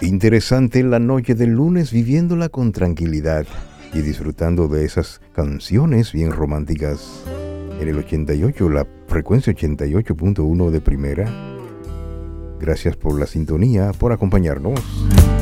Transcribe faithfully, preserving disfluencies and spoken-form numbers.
Interesante la noche del lunes, viviéndola con tranquilidad y disfrutando de esas canciones bien románticas. En el ochenta y ocho, la frecuencia ochenta y ocho punto uno de Primera. Gracias por la sintonía, por acompañarnos.